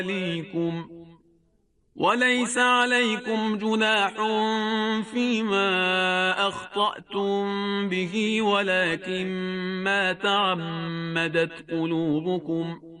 أموالكم وليس عليكم جناح فيما أخطأتم به ولكن ما تعمدت قلوبكم